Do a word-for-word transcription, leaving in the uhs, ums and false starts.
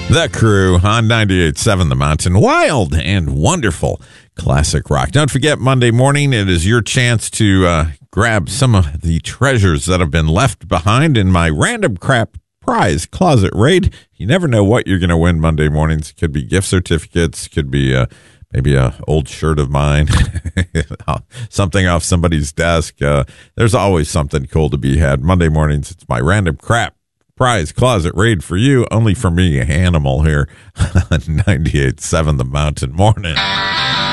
The Crew on ninety-eight point seven The Mountain. Wild and wonderful classic rock. Don't forget, Monday morning, it is your chance to uh, grab some of the treasures that have been left behind in my Random Crap Prize Closet Raid. You never know what you're going to win Monday mornings. It could be gift certificates, could be uh, maybe a old shirt of mine, something off somebody's desk. Uh, there's always something cool to be had. Monday mornings, it's my Random Crap Prize Closet Raid for you, only for me, Animal, here on ninety-eight point seven The Mountain. Morning.